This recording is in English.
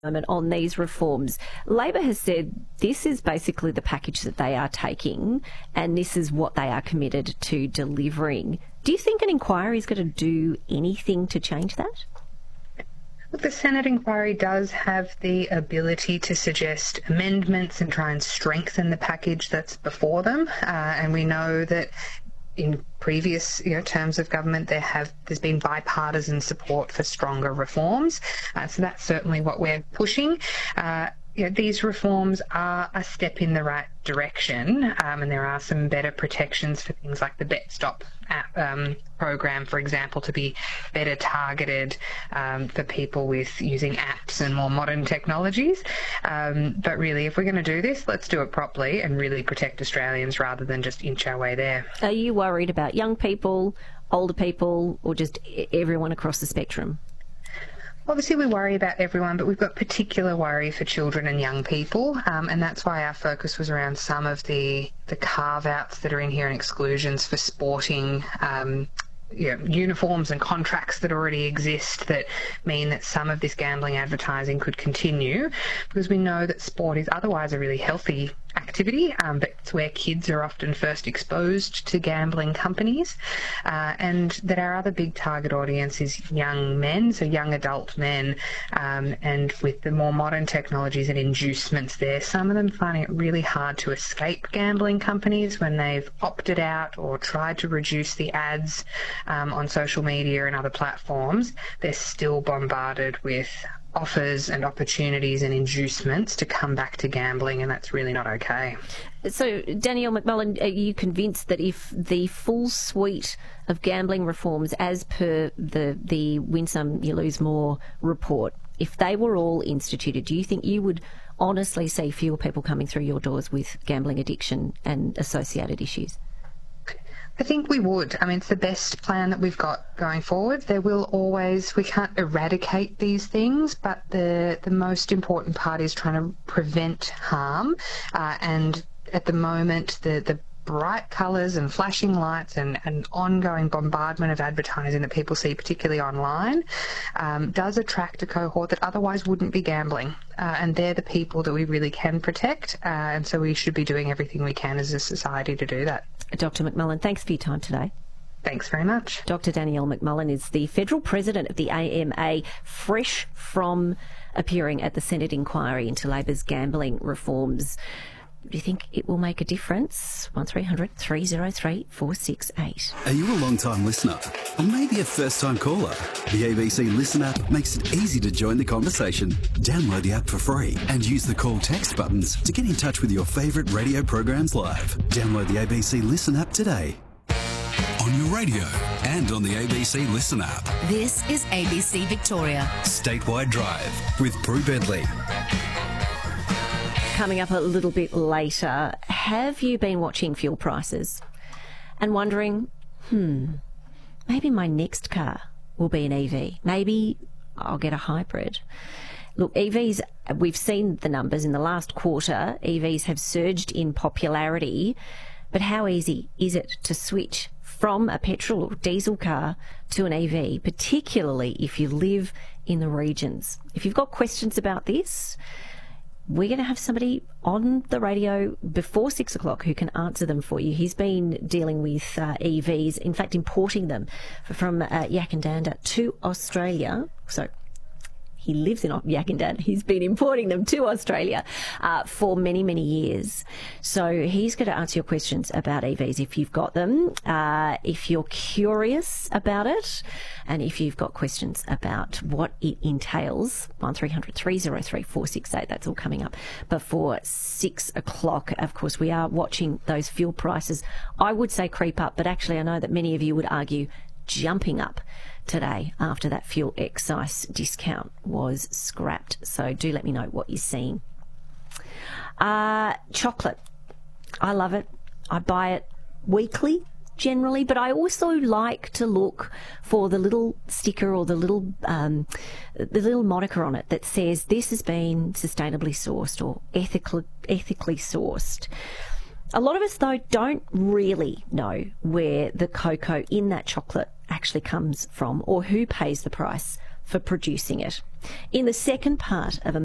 moment on these reforms. Labor has said this is basically the package that they are taking and this is what they are committed to delivering. Do you think an inquiry is going to do anything to change that? Look, the Senate inquiry does have the ability to suggest amendments and try and strengthen the package that's before them. And we know that in previous terms of government, there's been bipartisan support for stronger reforms. So that's certainly what we're pushing. These reforms are a step in the right direction, and there are some better protections for things like the BetStop program, for example, to be better targeted for people with using apps and more modern technologies. But really, if we're going to do this, let's do it properly and really protect Australians rather than just inch our way there. Are you worried about young people, older people, or just everyone across the spectrum? Obviously, we worry about everyone, but we've got particular worry for children and young people, and that's why our focus was around some of the carve-outs that are in here and exclusions for sporting uniforms and contracts that already exist that mean that some of this gambling advertising could continue, because we know that sport is otherwise a really healthy activity, but it's where kids are often first exposed to gambling companies, and that our other big target audience is young men, so young adult men, and with the more modern technologies and inducements there, some of them finding it really hard to escape gambling companies when they've opted out or tried to reduce the ads on social media and other platforms. They're still bombarded with offers and opportunities and inducements to come back to gambling, and that's really not okay. So, Danielle McMullen, are you convinced that if the full suite of gambling reforms, as per the Win Some, You Lose More report, if they were all instituted, do you think you would honestly see fewer people coming through your doors with gambling addiction and associated issues? I think we would. I mean, it's the best plan that we've got going forward. There will always, we can't eradicate these things, but the most important part is trying to prevent harm. And at the moment, the bright colours and flashing lights and ongoing bombardment of advertising that people see, particularly online, does attract a cohort that otherwise wouldn't be gambling. And they're the people that we really can protect. And so we should be doing everything we can as a society to do that. Dr McMullen, thanks for your time today. Thanks very much. Dr Danielle McMullen is the Federal President of the AMA, fresh from appearing at the Senate inquiry into Labor's gambling reforms. Do you think it will make a difference? 1300 303 468. Are you a long-time listener? Or maybe a first-time caller? The ABC Listen app makes it easy to join the conversation. Download the app for free and use the call text buttons to get in touch with your favourite radio programs live. Download the ABC Listen app today. On your radio and on the ABC Listen app. This is ABC Victoria. Statewide Drive with Prue Bentley. Coming up a little bit later, have you been watching fuel prices and wondering, maybe my next car will be an EV. Maybe I'll get a hybrid. Look, EVs, we've seen the numbers in the last quarter. EVs have surged in popularity, but how easy is it to switch from a petrol or diesel car to an EV, particularly if you live in the regions? If you've got questions about this, we're going to have somebody on the radio before 6 o'clock who can answer them for you. He's been dealing with EVs, in fact, importing them from Yakandanda to Australia. So he lives in Yakandanda. He's been importing them to Australia for many, many years. So he's going to answer your questions about EVs if you've got them, if you're curious about it, and if you've got questions about what it entails. 1300 303 468. That's all coming up before 6 o'clock. Of course, we are watching those fuel prices, I would say, creep up, but actually I know that many of you would argue jumping up today after that fuel excise discount was scrapped. So do let me know what you're seeing. Chocolate. I love it. I buy it weekly generally, but I also like to look for the little sticker or the little moniker on it that says this has been sustainably sourced or ethically sourced. A lot of us, though, don't really know where the cocoa in that chocolate actually comes from or who pays the price for producing it. In the second part of a